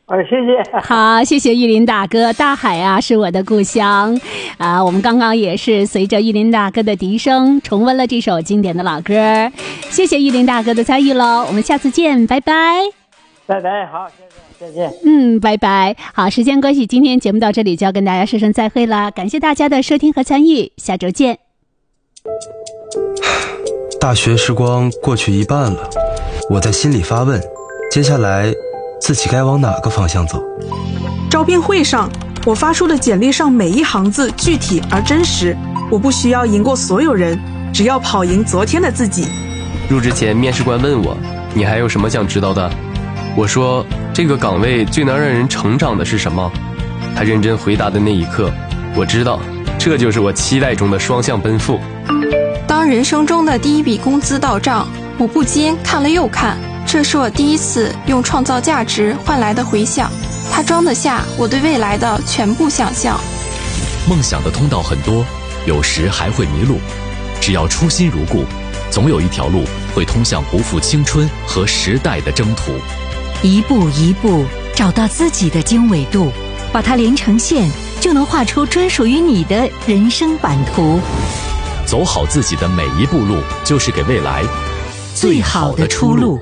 谢谢。 好，谢谢玉林大哥。大海啊，是我的故乡啊。我们刚刚也是随着玉林大哥的笛声，重温了这首经典的老歌。谢谢玉林大哥的参与喽，我们下次见，拜拜。 拜拜，好，谢谢，再见。 拜拜。好，时间关系，今天节目到这里就要跟大家说声再会了。感谢大家的收听和参与，下周见。 大学时光过去一半了，我在心里发问，接下来自己该往哪个方向走？ 招聘会上，我发出的简历上每一行字具体而真实，我不需要赢过所有人，只要跑赢昨天的自己。 入职前，面试官问我，你还有什么想知道的？我说，这个岗位最能让人成长的是什么？他认真回答的那一刻，我知道，这就是我期待中的双向奔赴。 当人生中的第一笔工资到账，我不禁看了又看，这是我第一次用创造价值换来的回响，它装得下我对未来的全部想象。 梦想的通道很多，有时还会迷路，只要初心如故，总有一条路会通向不负青春和时代的征途。 一步一步找到自己的经纬度，把它连成线，就能画出专属于你的人生版图。 走好自己的每一步路，就是给未来最好的出路。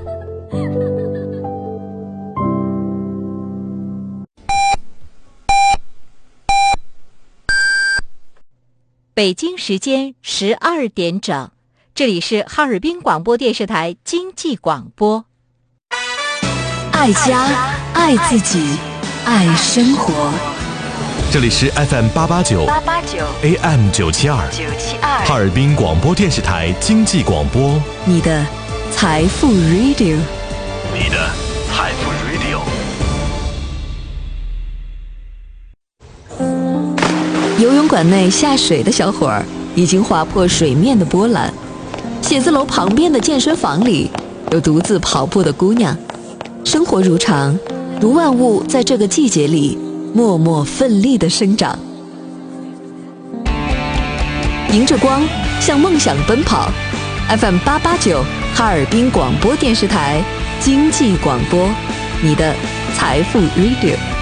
北京时间12点整，这里是哈尔滨广播电视台经济广播。爱家，爱自己，爱生活。 这里是 FM889 AM972 哈尔滨广播电视台经济广播， 你的财富 Radio， 你的财富 Radio。 游泳馆内下水的小伙儿已经划破水面的波澜，写字楼旁边的健身房里有独自跑步的姑娘。生活如常，如万物在这个季节里默默奋力地生长，迎着光向梦想奔跑。 FM889 哈尔滨广播电视台经济广播，你的财富 Radio。